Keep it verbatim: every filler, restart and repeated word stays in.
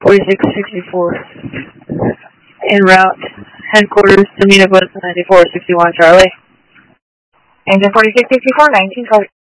forty-six sixty-four. En route, headquarters to meet up with ninety-four sixty-one Charlie. Engine forty-six sixty-four, nineteen Charlie.